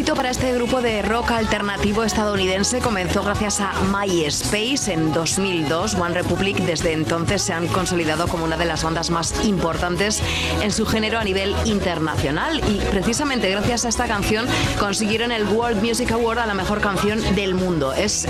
hito para este grupo de rock alternativo estadounidense comenzó gracias a MySpace en 2002. One Republic desde entonces se han consolidado como una de las bandas más importantes en su género a nivel internacional y precisamente gracias a esta canción consiguieron el World Music Award a la mejor canción del mundo. Es